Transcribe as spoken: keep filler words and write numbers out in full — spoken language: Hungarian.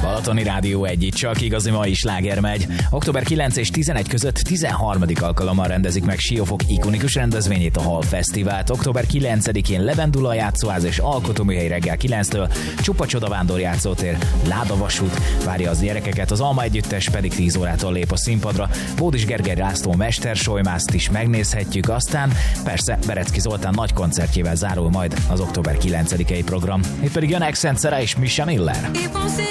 Balatoni Rádió egy, itt csak igazi mai sláger megy. október kilenc és tizenegy között tizenharmadik alkalommal rendezik meg Siófok ikonikus rendezvényét, a Hall Fesztivált. október kilencedikén Levendula játszóház és alkotóműhely reggel kilenctől, Csupa Csoda vándorjátszótér, Láda vasút várja az gyerekeket, az Alma Együttes pedig tíz órától lép a színpadra. Bódis Gergely László mesterssolymászt is megnézhetjük, aztán persze Berecki Zoltán nagy koncertjével zárul majd az október kilencedikei program. Itt pedig jön Accent Szere és Misha Miller.